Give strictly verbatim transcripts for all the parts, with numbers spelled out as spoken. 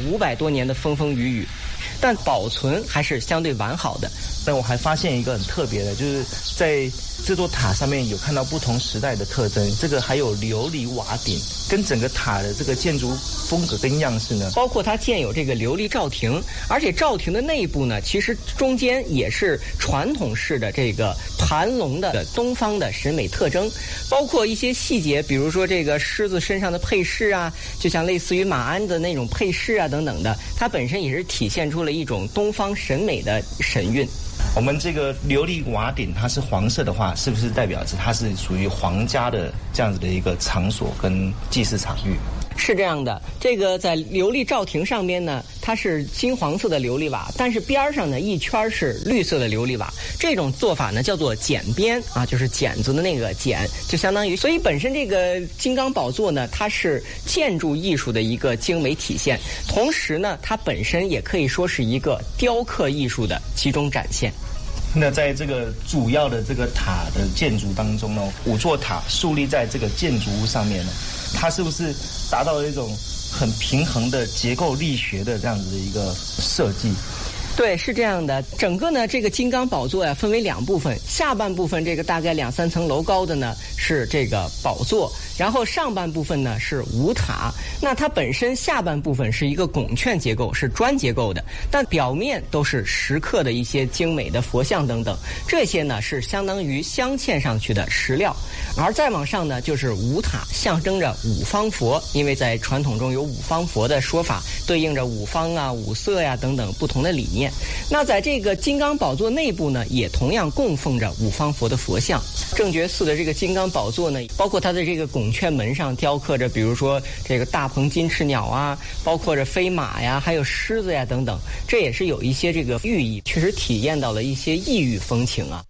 五百多年的风风雨雨，但保存还是相对完好的。 但我还发现一个很特别的，就是在这座塔上面有看到不同时代的特征。这个还有琉璃瓦顶，跟整个塔的这个建筑风格跟样式呢， 包括它建有这个琉璃罩亭，而且罩亭的内部呢，其实中间也是传统式的这个盘龙的东方的审美特征，包括一些细节，比如说这个狮子身上的配饰啊，就像类似于马鞍的那种配饰啊等等的，它本身也是体现出了一种东方审美的神韵。 我们这个琉璃瓦顶它是黄色的话，是不是代表着它是属于皇家的这样子的一个场所跟祭祀场域？ 是这样的，这个在琉璃罩亭上边呢，它是金黄色的琉璃瓦，但是边上呢一圈是绿色的琉璃瓦。这种做法呢叫做剪边啊，就是剪子的那个剪，就相当于，所以本身这个金刚宝座呢，它是建筑艺术的一个精美体现，同时呢，它本身也可以说是一个雕刻艺术的其中展现。 那在这个主要的这个塔的建筑当中呢，五座塔竖立在这个建筑物上面呢，它是不是达到了一种很平衡的结构力学的这样子的一个设计？ 对，是这样的。整个呢，这个金刚宝座呀，分为两部分。下半部分这个大概两三层楼高的呢，是这个宝座，然后上半部分呢是五塔。那它本身下半部分是一个拱券结构，是砖结构的，但表面都是石刻的一些精美的佛像等等。这些呢是相当于镶嵌上去的石料。而再往上呢，就是五塔，象征着五方佛，因为在传统中有五方佛的说法，对应着五方啊、五色呀、等等不同的理念。那在这个金刚宝座内部呢，也同样供奉着五方佛的佛像。正觉寺的这个金刚宝座呢，包括它的这个拱券门上雕刻着，比如说这个大鹏金翅鸟啊，包括着飞马呀，还有狮子呀等等，这也是有一些这个寓意，确实体验到了一些异域风情啊。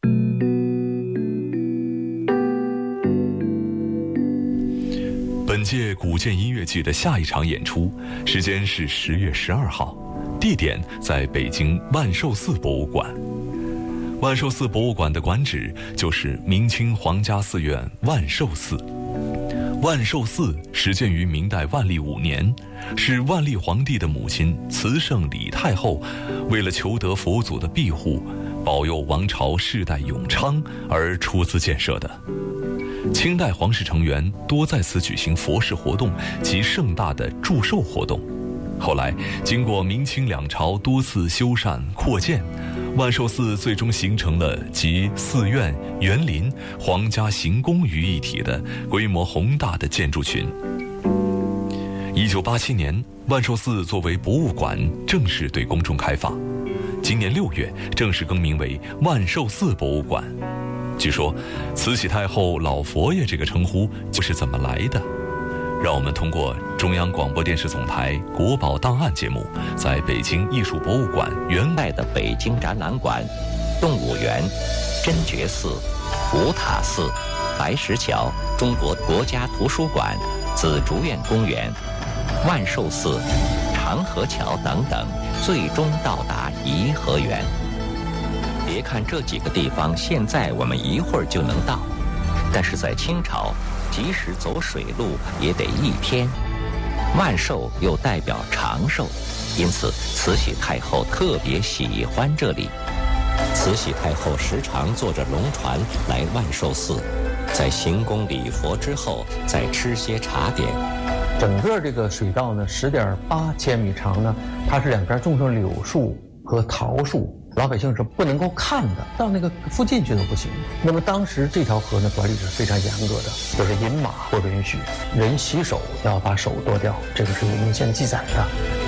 本届古建音乐季的下一场演出时间是十月十二号，地点在北京万寿寺博物馆。万寿寺博物馆的馆址就是明清皇家寺院万寿寺。万寿寺始建于明代万历五年，是万历皇帝的母亲慈圣李太后为了求得佛祖的庇护，保佑王朝世代永昌而出资建设的。清代皇室成员多在此举行佛事活动及盛大的祝寿活动。后来经过明清两朝多次修缮扩建，万寿寺最终形成了集寺院、园林、皇家行宫于一体的规模宏大的建筑群。一九八七年，万寿寺作为博物馆正式对公众开放，今年六月正式更名为万寿寺博物馆。据说慈禧太后老佛爷这个称呼就是怎么来的，让我们通过中央广播电视总台国宝档案节目，在北京艺术博物馆原外的北京展览馆、动物园、真觉寺、五塔寺、白石桥、中国国家图书馆、紫竹院公园、万寿寺、长河桥等等，最终到达颐和园。别看这几个地方现在我们一会儿就能到，但是在清朝即使走水路也得一天。万寿又代表长寿，因此慈禧太后特别喜欢这里。慈禧太后时常坐着龙船来万寿寺，在行宫礼佛之后再吃些茶点。 整个这个水道呢，十点八千米长呢，它是两边种上柳树和桃树，老百姓是不能够看的，到那个附近去都不行。那么当时这条河呢，管理是非常严格的，就是饮马不允许，人洗手要把手剁掉，这个是有文献记载的。